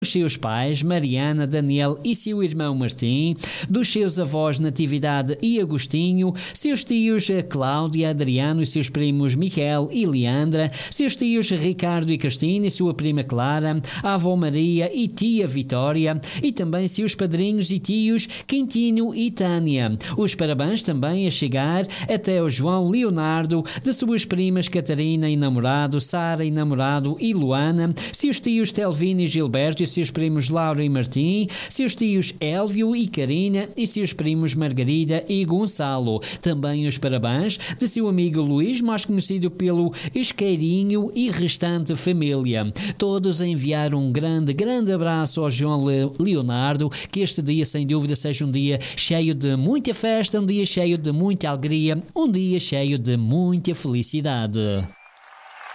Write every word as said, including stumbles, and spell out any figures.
dos seus pais, Mariana, Daniel e seu irmão Martim, dos seus avós Natividade e Agostinho, seus tios Cláudia, Adriano e seus primos Miquel e Leandra, seus tios Ricardo e Cristina e sua prima Clara, a avó Maria e tia Vitória e também seus padrinhos e tios Quintino e Tânia. Os parabéns também a chegar até ao João Leonardo, de suas primas Catarina e namorado, Sara e namorado e Luana, seus tios Telvino e Gilberto e seus primos Laura e Martim, seus tios Élvio e Karina e seus primos Margarida e Gonçalo. Também os parabéns de seu amigo Luís, mais conhecido pelo Isqueirinho, e restante família. Todos a enviar um grande, grande abraço ao João Leonardo, que este dia sem dúvida seja um dia cheio de muita festa, um dia cheio de muita alegria, um dia cheio de muita felicidade.